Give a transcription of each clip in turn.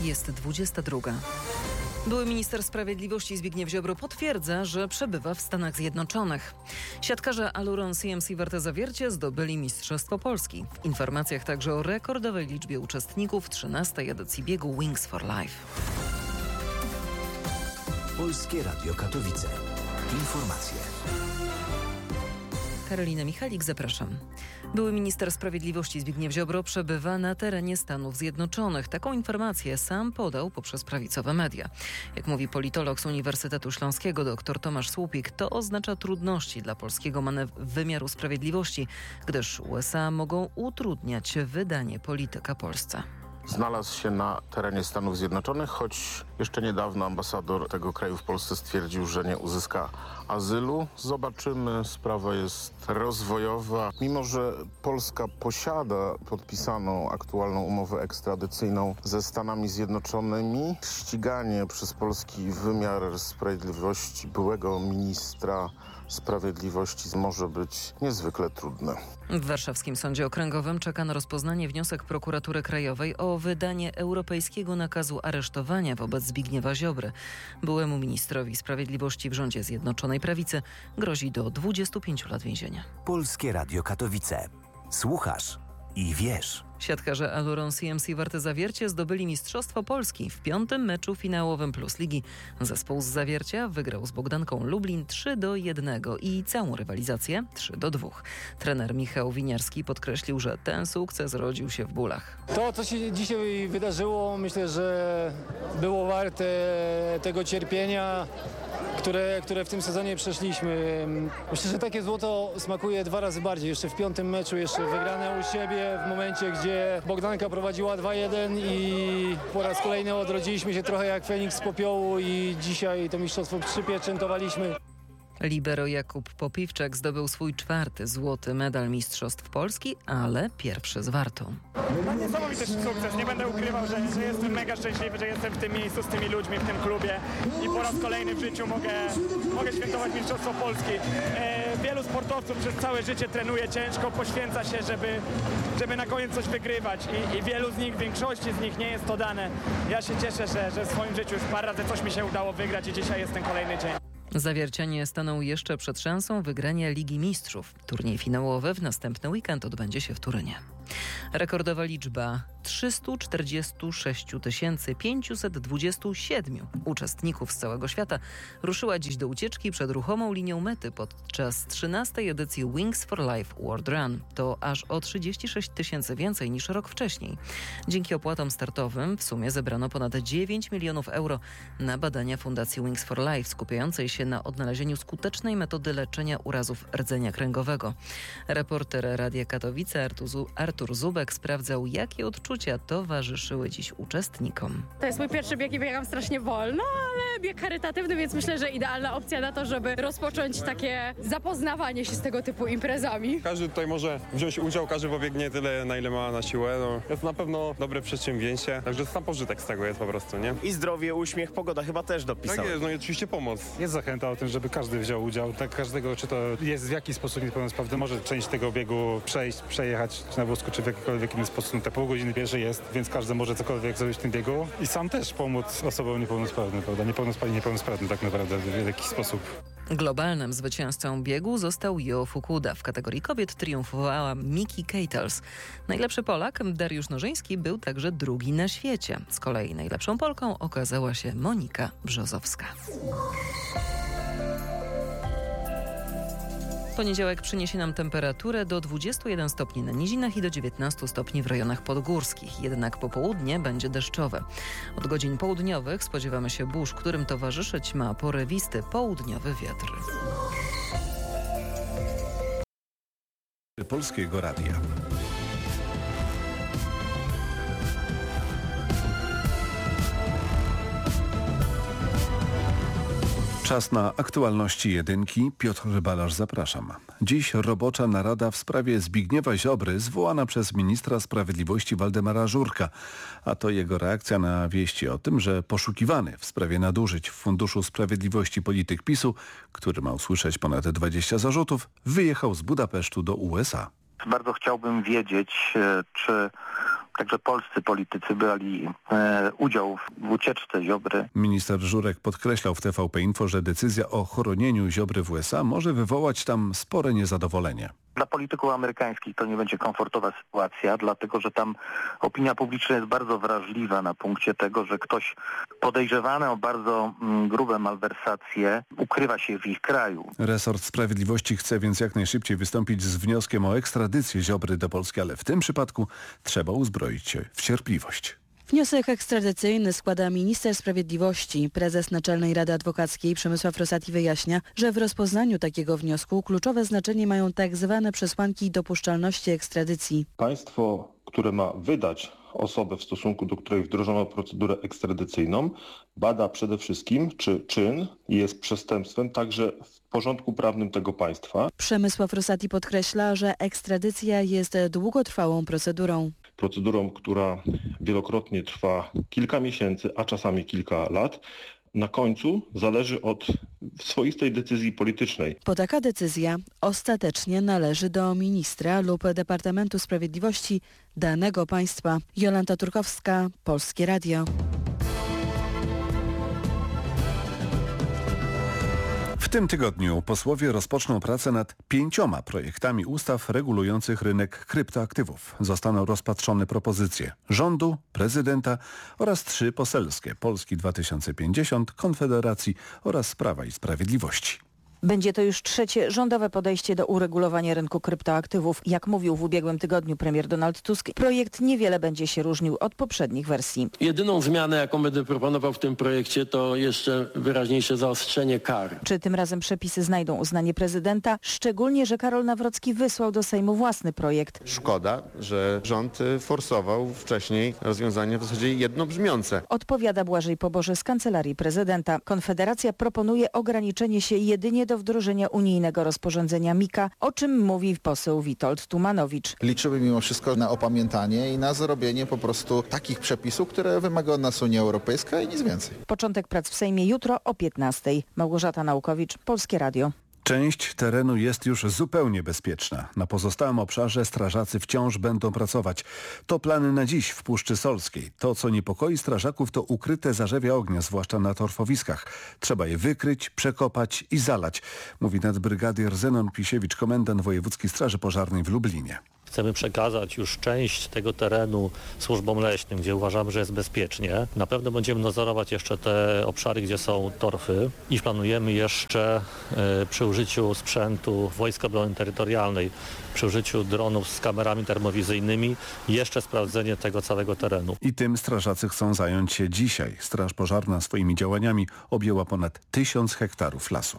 Jest 22. Były minister sprawiedliwości Zbigniew Ziobro potwierdza, że przebywa w Stanach Zjednoczonych. Siatkarze Aluron CMC Warte Zawiercie zdobyli Mistrzostwo Polski. W informacjach także o rekordowej liczbie uczestników 13. edycji biegu Wings for Life. Polskie Radio Katowice. Informacje. Karolina Michalik, zapraszam. Były minister sprawiedliwości Zbigniew Ziobro przebywa na terenie Stanów Zjednoczonych. Taką informację sam podał poprzez prawicowe media. Jak mówi politolog z Uniwersytetu Śląskiego dr Tomasz Słupik, to oznacza trudności dla polskiego wymiaru sprawiedliwości, gdyż USA mogą utrudniać wydanie polityka Polsce. Znalazł się na terenie Stanów Zjednoczonych, choć jeszcze niedawno ambasador tego kraju w Polsce stwierdził, że nie uzyska azylu. Zobaczymy, sprawa jest rozwojowa. Mimo że Polska posiada podpisaną aktualną umowę ekstradycyjną ze Stanami Zjednoczonymi, ściganie przez polski wymiar sprawiedliwości byłego ministra sprawiedliwości może być niezwykle trudne. W warszawskim Sądzie Okręgowym czeka na rozpoznanie wniosek Prokuratury Krajowej o wydanie europejskiego nakazu aresztowania wobec Zbigniewa Ziobry. Byłemu ministrowi sprawiedliwości w rządzie Zjednoczonej Prawicy grozi do 25 lat więzienia. Polskie Radio Katowice. Słuchasz i wiesz. Siatkarze Aluron CMC Warte Zawiercie zdobyli Mistrzostwo Polski w 5. meczu finałowym Plus Ligi. Zespół z Zawiercia wygrał z Bogdanką Lublin 3-1 i całą rywalizację 3-2. Trener Michał Winiarski podkreślił, że ten sukces rodził się w bólach. To, co się dzisiaj wydarzyło, myślę, że było warte tego cierpienia, które w tym sezonie przeszliśmy. Myślę, że takie złoto smakuje 2 razy bardziej. Jeszcze w 5. meczu, jeszcze wygrane u siebie w momencie, gdzie Bogdanka prowadziła 2-1 i po raz kolejny odrodziliśmy się trochę jak Feniks z popiołu i dzisiaj to mistrzostwo przypieczętowaliśmy. Libero Jakub Popiwczak zdobył swój 4. złoty medal Mistrzostw Polski, ale pierwszy z Wartą. No niesamowity sukces, nie będę ukrywał, że jestem mega szczęśliwy, że jestem w tym miejscu z tymi ludźmi, w tym klubie i po raz kolejny w życiu mogę świętować Mistrzostwo Polski. Wielu sportowców przez całe życie trenuje ciężko, poświęca się, żeby na koniec coś wygrywać i wielu z nich, większości z nich nie jest to dane. Ja się cieszę, że w swoim życiu już parę razy coś mi się udało wygrać i dzisiaj jest ten kolejny dzień. Zawiercianie staną jeszcze przed szansą wygrania Ligi Mistrzów. Turniej finałowy w następny weekend odbędzie się w Turynie. Rekordowa liczba 346 527 uczestników z całego świata ruszyła dziś do ucieczki przed ruchomą linią mety podczas 13. edycji Wings for Life World Run. To aż o 36 000 więcej niż rok wcześniej. Dzięki opłatom startowym w sumie zebrano ponad 9 milionów euro na badania Fundacji Wings for Life, skupiającej się na odnalezieniu skutecznej metody leczenia urazów rdzenia kręgowego. Reporter Radia Katowice Artur Zubek sprawdzał, jakie odczucia towarzyszyły dziś uczestnikom. To jest mój pierwszy bieg i biegam strasznie wolno, ale bieg charytatywny, więc myślę, że idealna opcja na to, żeby rozpocząć takie zapoznawanie się z tego typu imprezami. Każdy tutaj może wziąć udział, każdy pobiegnie tyle, na ile ma na siłę. Jest na pewno dobre przedsięwzięcie, także sam pożytek z tego jest po prostu, nie? I zdrowie, uśmiech, pogoda chyba też dopisała. Tak jest, no i oczywiście pomoc. Jest zachęta o tym, żeby każdy wziął udział. Tak każdego, czy to jest w jakiś sposób niepełnosprawny, może część tego biegu przejechać czy na wózku, czy w jakikolwiek inny sposób. Te pół godziny pieszy jest, więc każdy może cokolwiek zrobić w tym biegu i sam też pomóc osobom niepełnosprawnym, prawda? Niepełnosprawnym tak naprawdę w jakiś sposób. Globalnym zwycięzcą biegu został Jo Fukuda. W kategorii kobiet triumfowała Miki Keitels. Najlepszy Polak, Dariusz Nożyński, był także drugi na świecie. Z kolei najlepszą Polką okazała się Monika Brzozowska. Poniedziałek przyniesie nam temperaturę do 21 stopni na nizinach i do 19 stopni w rejonach podgórskich. Jednak popołudnie będzie deszczowe. Od godzin południowych spodziewamy się burz, którym towarzyszyć ma porywisty południowy wiatr. Polskiego Radia. Czas na aktualności jedynki. Piotr Rybalarz, zapraszam. Dziś robocza narada w sprawie Zbigniewa Ziobry zwołana przez ministra sprawiedliwości Waldemara Żurka. A to jego reakcja na wieści o tym, że poszukiwany w sprawie nadużyć w Funduszu Sprawiedliwości polityk PiS-u, który ma usłyszeć ponad 20 zarzutów, wyjechał z Budapesztu do USA. Bardzo chciałbym wiedzieć, czy także polscy politycy brali udział w ucieczce Ziobry. Minister Żurek podkreślał w TVP Info, że decyzja o chronieniu Ziobry w USA może wywołać tam spore niezadowolenie. Dla polityków amerykańskich to nie będzie komfortowa sytuacja, dlatego że tam opinia publiczna jest bardzo wrażliwa na punkcie tego, że ktoś podejrzewany o bardzo grube malwersacje ukrywa się w ich kraju. Resort Sprawiedliwości chce więc jak najszybciej wystąpić z wnioskiem o ekstradycję Ziobry do Polski, ale w tym przypadku trzeba uzbroić się w cierpliwość. Wniosek ekstradycyjny składa minister sprawiedliwości. Prezes Naczelnej Rady Adwokackiej Przemysław Rosati wyjaśnia, że w rozpoznaniu takiego wniosku kluczowe znaczenie mają tak zwane przesłanki dopuszczalności ekstradycji. Państwo, które ma wydać osobę, w stosunku do której wdrożono procedurę ekstradycyjną, bada przede wszystkim, czy czyn jest przestępstwem także w porządku prawnym tego państwa. Przemysław Rosati podkreśla, że ekstradycja jest długotrwałą procedurą, która wielokrotnie trwa kilka miesięcy, a czasami kilka lat. Na końcu zależy od swoistej decyzji politycznej. Bo taka decyzja ostatecznie należy do ministra lub Departamentu Sprawiedliwości danego państwa. Jolanta Turkowska, Polskie Radio. W tym tygodniu posłowie rozpoczną pracę nad 5 projektami ustaw regulujących rynek kryptoaktywów. Zostaną rozpatrzone propozycje rządu, prezydenta oraz 3 poselskie: Polski 2050, Konfederacji oraz Prawa i Sprawiedliwości. Będzie to już trzecie rządowe podejście do uregulowania rynku kryptoaktywów. Jak mówił w ubiegłym tygodniu premier Donald Tusk, projekt niewiele będzie się różnił od poprzednich wersji. Jedyną zmianę, jaką będę proponował w tym projekcie, to jeszcze wyraźniejsze zaostrzenie kar. Czy tym razem przepisy znajdą uznanie prezydenta? Szczególnie, że Karol Nawrocki wysłał do Sejmu własny projekt. Szkoda, że rząd forsował wcześniej rozwiązanie w zasadzie jednobrzmiące. Odpowiada Błażej Poboży z Kancelarii Prezydenta. Konfederacja proponuje ograniczenie się jedynie do wdrożenia unijnego rozporządzenia MiCA, o czym mówi poseł Witold Tumanowicz. Liczymy mimo wszystko na opamiętanie i na zrobienie po prostu takich przepisów, które wymaga od nas Unia Europejska i nic więcej. Początek prac w Sejmie jutro o 15:00. Małgorzata Naukowicz, Polskie Radio. Część terenu jest już zupełnie bezpieczna. Na pozostałym obszarze strażacy wciąż będą pracować. To plany na dziś w Puszczy Solskiej. To, co niepokoi strażaków, to ukryte zarzewia ognia, zwłaszcza na torfowiskach. Trzeba je wykryć, przekopać i zalać, mówi nadbrygadier Zenon Pisiewicz, komendant Wojewódzkiej Straży Pożarnej w Lublinie. Chcemy przekazać już część tego terenu służbom leśnym, gdzie uważamy, że jest bezpiecznie. Na pewno będziemy nadzorować jeszcze te obszary, gdzie są torfy i planujemy jeszcze przy użyciu sprzętu Wojsk Obrony Terytorialnej, przy użyciu dronów z kamerami termowizyjnymi jeszcze sprawdzenie tego całego terenu. I tym strażacy chcą zająć się dzisiaj. Straż Pożarna swoimi działaniami objęła ponad 1000 hektarów lasu.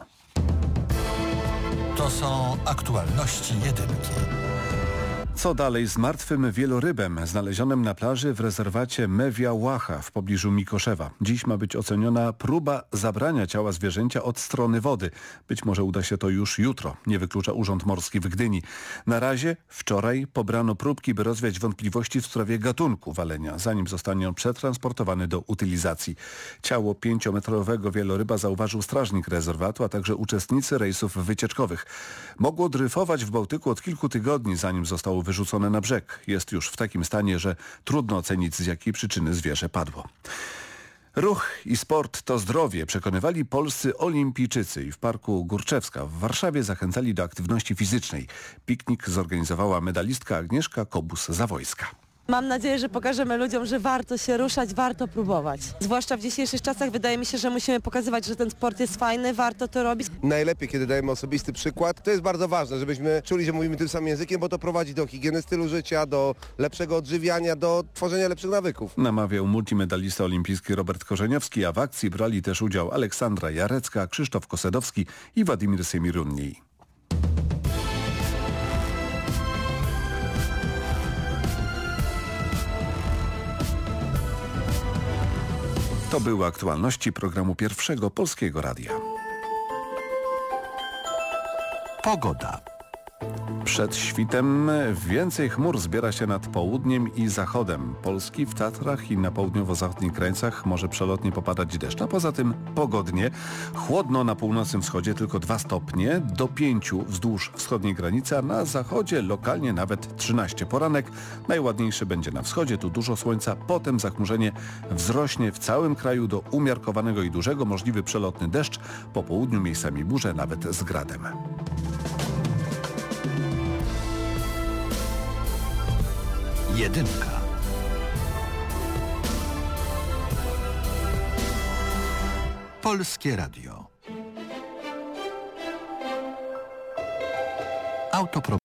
To są aktualności jedynki. Co dalej z martwym wielorybem znalezionym na plaży w rezerwacie Mewia Łacha w pobliżu Mikoszewa? Dziś ma być oceniona próba zabrania ciała zwierzęcia od strony wody. Być może uda się to już jutro, nie wyklucza Urząd Morski w Gdyni. Na razie wczoraj pobrano próbki, by rozwiać wątpliwości w sprawie gatunku walenia, zanim zostanie on przetransportowany do utylizacji. Ciało 5-metrowego wieloryba zauważył strażnik rezerwatu, a także uczestnicy rejsów wycieczkowych. Mogło dryfować w Bałtyku od kilku tygodni, zanim zostało wyrzucone na brzeg. Jest już w takim stanie, że trudno ocenić, z jakiej przyczyny zwierzę padło. Ruch i sport to zdrowie, przekonywali polscy olimpijczycy i w Parku Górczewska w Warszawie zachęcali do aktywności fizycznej. Piknik zorganizowała medalistka Agnieszka Kobus-Zawojska. Mam nadzieję, że pokażemy ludziom, że warto się ruszać, warto próbować. Zwłaszcza w dzisiejszych czasach wydaje mi się, że musimy pokazywać, że ten sport jest fajny, warto to robić. Najlepiej, kiedy dajemy osobisty przykład. To jest bardzo ważne, żebyśmy czuli, że mówimy tym samym językiem, bo to prowadzi do higieny stylu życia, do lepszego odżywiania, do tworzenia lepszych nawyków. Namawiał multimedalista olimpijski Robert Korzeniowski, a w akcji brali też udział Aleksandra Jarecka, Krzysztof Kosedowski i Władimir Semirunni. To były aktualności programu Pierwszego Polskiego Radia. Pogoda. Przed świtem więcej chmur zbiera się nad południem i zachodem Polski. W Tatrach i na południowo-zachodnich krańcach może przelotnie popadać deszcz, a poza tym pogodnie. Chłodno na północnym wschodzie tylko 2 stopnie, do 5 wzdłuż wschodniej granicy, a na zachodzie lokalnie nawet 13. Poranek najładniejszy będzie na wschodzie, tu dużo słońca, potem zachmurzenie wzrośnie w całym kraju do umiarkowanego i dużego, możliwy przelotny deszcz, po południu miejscami burze, nawet z gradem. Jedynka. Polskie Radio. Autopromocja.